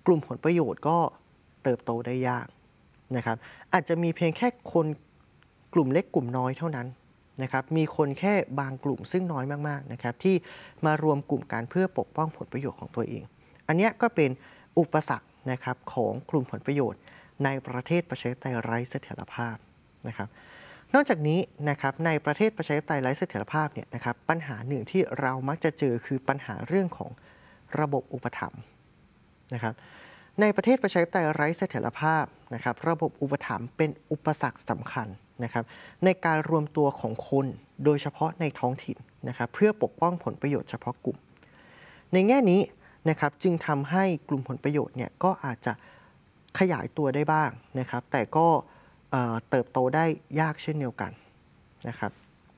ลุ่มผลประโยชน์ก็เติบโตได้ยากนะครับอาจจะมีเพียงแค่คนกลุ่มเล็กกลุ่มน้อยเท่านั้นนะครับมีคนแค่บางกลุ่มซึ่งน้อยมากๆนะครับที่มารวมกลุ่มกันเพื่อปกป้องผลประโยชน์ของตัวเองอันนี้ก็เป็นอุปสรรคนะครับของกลุ่มผลประโยชน์ในประเทศประชาธิปไตยไร้เสถียรภาพนะครับนอกจากนี้นะครับในประเทศประชาธิปไตยไร้เสถียรภาพเนี่ยนะครับปัญหาหนึ่งที่เรามักจะเจอคือปัญหาเรื่องของระบบอุปถัมภ์นะครับในประเทศประชาธิปไตยไร้เสถียรภาพนะครับระบบอุปถัมภ์เป็นอุปสรรคสำคัญนะครับในการรวมตัวของคนโดยเฉพาะในท้องถิ่นนะครับเพื่อปกป้องผลประโยชน์เฉพาะกลุ่มในแง่นี้นะครับจึงทำให้กลุ่มผลประโยชน์เนี่ยก็อาจจะขยายตัวได้บ้างนะครับแต่ก็เติบโตได้ยากเช่นเดียวกันนะครับ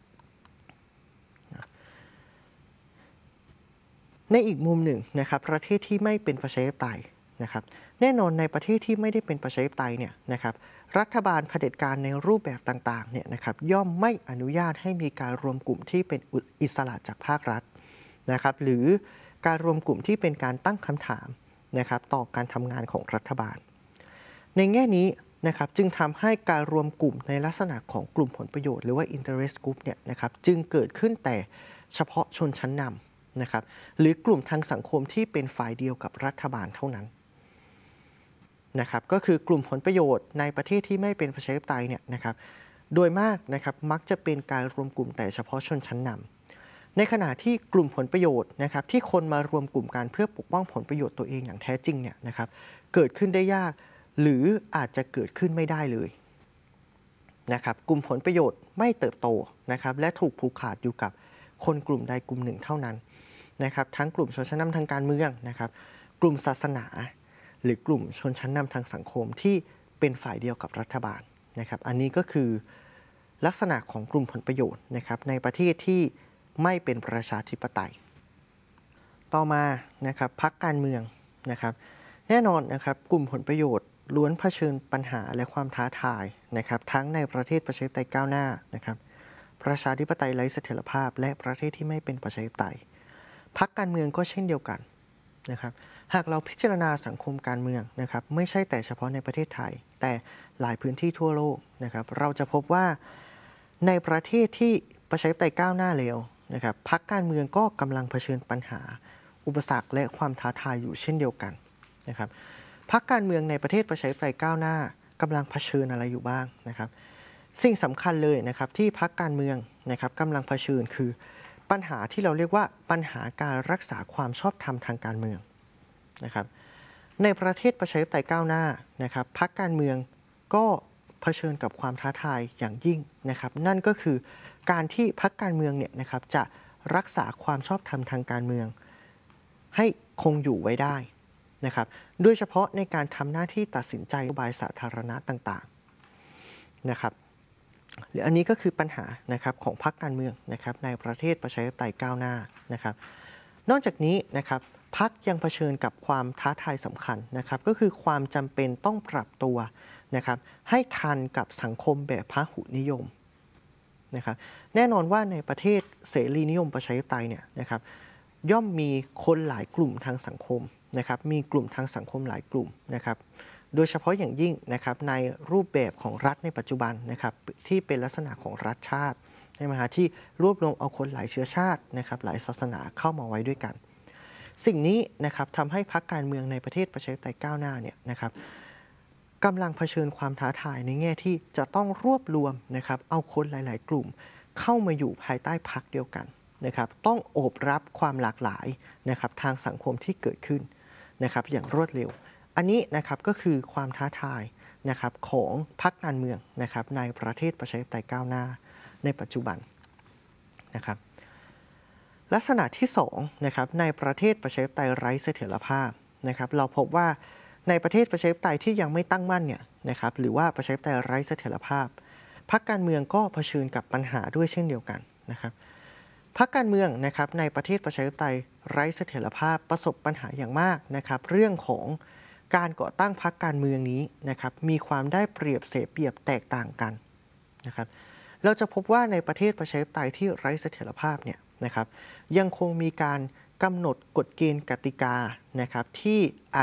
ในอีกมุมหนึ่งนะครับประเทศที่ไม่เป็นประชาธิปไตยนะครับแน่นอนในประเทศที่ไม่ได้เป็นประชาธิปไตยเนี่ยนะครับรัฐบาลเผด็จการในรูปแบบต่างๆเนี่ยนะครับย่อมไม่อนุญาตให้มีการรวมกลุ่มที่เป็นอิสระจากภาครัฐนะครับหรือการรวมกลุ่มที่เป็นการตั้งคำถามนะครับต่อการทำงานของรัฐบาลในแง่นี้นะครับจึงทำให้การรวมกลุ่มในลักษณะของกลุ่มผลประโยชน์หรือว่า interest group เนี่ยนะครับจึงเกิดขึ้นแต่เฉพาะชนชั้นนำนะครับหรือกลุ่มทางสังคมที่เป็นฝ่ายเดียวกับรัฐบาลเท่านั้นนะครับก็คือกลุ่มผลประโยชน์ในประเทศที่ไม่เป็นประชาธิปไตยเนี่ยนะครับโดยมากนะครับมักจะเป็นการรวมกลุ่มแต่เฉพาะชนชั้นนำในขณะที่กลุ่มผลประโยชน์นะครับที่คนมารวมกลุ่มกันเพื่อปกป้องผลประโยชน์ตัวเองอย่างแท้จริงเนี่ยนะครับเกิดขึ้นได้ยากหรืออาจจะเกิดขึ้นไม่ได้เลยนะครับกลุ่มผลประโยชน์ไม่เติบโตนะครับและถูกผูกขาดอยู่กับคนกลุ่มใดกลุ่มหนึ่งเท่านั้นนะครับทั้งกลุ่มชนชั้นนำทางการเมืองนะครับกลุ่มศาสนาหรือกลุ่มชนชั้นนำทางสังคมที่เป็นฝ่ายเดียวกับรัฐบาลนะครับอันนี้ก็คือลักษณะของกลุ่มผลประโยชน์นะครับในประเทศที่ไม่เป็นประชาธิปไตยต่อมานะครับพรรคการเมืองนะครับแน่นอนนะครับกลุ่มผลประโยชน์ล้วนเผชิญปัญหาและความท้าทายนะครับทั้งในประเทศประชาธิปไตยก้าวหน้านะครับประชาธิปไตยไร้เสถียรภาพและประเทศที่ไม่เป็นประชาธิปไตยพรรคการเมืองก็เช่นเดียวกันนะครับหากเราพิจารณาสังคมการเมืองนะครับไม่ใช่แต่เฉพาะในประเทศไทยแต่หลายพื้นที่ทั่วโลกนะครับเราจะพบว่าในประเทศที่ประชาธิปไตยก้าวหน้าแล้วนะครับพรรคการเมืองก็กำลังเผชิญปัญหาอุปสรรคและความท้าทายอยู่เช่นเดียวกันนะครับพรรคการเมืองในประเทศประชาธิปไตยก้าวหน้ากำลังเผชิญอะไรอยู่บ้างนะครับสิ่งสำคัญเลยนะครับที่พรรคการเมืองนะครับกำลังเผชิญคือปัญหาที่เราเรียกว่าปัญหาการรักษาความชอบธรรมทางการเมืองนะครับในประเทศประชาธิปไตยก้าวหน้านะครับพรรคการเมืองก็เผชิญกับความท้าทายอย่างยิ่งนะครับนั่นก็คือการที่พรรคการเมืองเนี่ยนะครับจะรักษาความชอบธรรมทางการเมืองให้คงอยู่ไว้ได้นะครับโดยเฉพาะในการทำหน้าที่ตัดสินใจนโยบายสาธารณะต่างๆนะครับหรืออันนี้ก็คือปัญหานะครับของพรรคการเมืองนะครับในประเทศประชาธิปไตยก้าวหน้านะครับนอกจากนี้นะครับพรรคยังเผชิญกับความท้าทายสำคัญนะครับก็คือความจำเป็นต้องปรับตัวนะครับให้ทันกับสังคมแบบพหุนิยมนะครับแน่นอนว่าในประเทศเสรีนิยมประชาธิปไตยเนี่ยนะครับย่อมมีคนหลายกลุ่มทางสังคมนะครับมีกลุ่มทางสังคมหลายกลุ่มนะครับโดยเฉพาะอย่างยิ่งนะครับในรูปแบบของรัฐในปัจจุบันนะครับที่เป็นลักษณะของรัฐชาติใช่ไหมฮะที่รวบรวมเอาคนหลายเชื้อชาตินะครับหลายศาสนาเข้ามาไว้ด้วยกันสิ่งนี้นะครับทำให้พรรคการเมืองในประเทศประชาธิปไตยก้าวหน้าเนี่ยนะครับกำลังเผชิญความท้าทายในแง่ที่จะต้องรวบรวมนะครับเอาคนหลายๆกลุ่มเข้ามาอยู่ภายใต้พรรคเดียวกันนะครับต้องโอบรับความหลากหลายนะครับทางสังคมที่เกิดขึ้นนะครับอย่างรวดเร็วอันนี้นะครับก็คือความท้าทายนะครับของพรรคการเมืองนะครับในประเทศประชาธิปไตยก้าวหน้าในปัจจุบันนะครับลักษณะที่2นะครับในประเทศประชาธิปไตยไร้เสถียรภาพนะครับเราพบว่าในประเทศประชาธิปไตยที่ยังไม่ตั้งมั่นเนี่ยนะครับหรือว่าประชาธิปไตยไร้เสถียรภาพพรรคการเมืองก็เผชิญกับปัญหาด้วยเช่นเดียวกันนะครับพรรคการเมืองนะครับในประเทศประชาธิปไตยไร้เสถียรภาพประสบปัญหาอย่างมากนะครับเรื่องของการก่อตั้งพรรคการเมืองนี้นะครับมีความได้เปรียบเสียเปรียบแตกต่างกันนะครับเราจะพบว่าในประเทศประชาธิปไตยที่ไร้เสถียรภาพเนี่ยนะครับยังคงมีการกำหนดกฎเกณฑ์กติกานะครับที่อาจจะ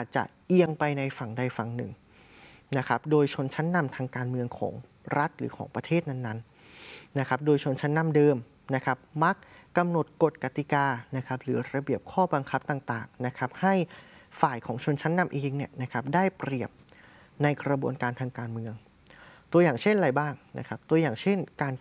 เอียงไปในฝั่งใดฝั่งหนึ่งนะครับโดยชนชั้นนำทางการเมืองของรัฐหรือของประเทศนั้นๆนะครับโดยชนชั้นนำเดิมนะครับมักกำหนดกฎกติกานะครับหรือระเบียบข้อบังคับต่างๆนะครับให้ฝ่ายของชนชั้นนำเองเนี่ยนะครับได้เปรียบในกระบวนการทางการเมืองตัวอย่างเช่นอะไรบ้างนะครับตัวอย่างเช่นการ